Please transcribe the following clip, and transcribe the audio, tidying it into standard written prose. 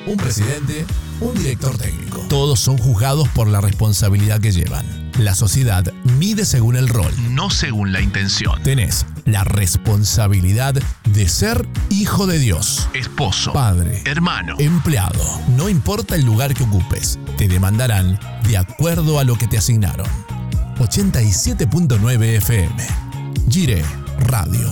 un presidente, un director técnico. Todos son juzgados por la responsabilidad que llevan. La sociedad mide según el rol, no según la intención. Tenés la responsabilidad de ser hijo de Dios, esposo, padre, hermano, empleado. No importa el lugar que ocupes, te demandarán de acuerdo a lo que te asignaron. 87.9 FM. Gire Radio.